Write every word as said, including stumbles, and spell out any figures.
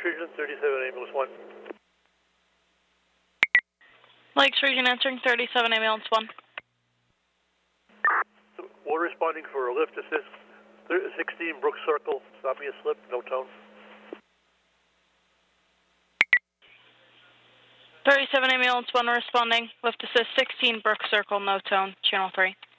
Region, thirty-seven Ambulance one. Lakes Region answering thirty-seven Ambulance one. We're responding for a lift assist, sixteen Brooks Circle, stop me a slip, no tone. thirty-seven Ambulance one responding, lift assist sixteen Brooks Circle, no tone, channel three.